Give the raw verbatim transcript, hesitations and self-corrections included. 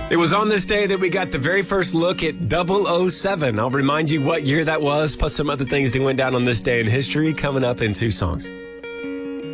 It was on this day that we got the very first look at double oh seven. I'll remind you what year that was, plus some other things that went down on this day in history coming up in two songs.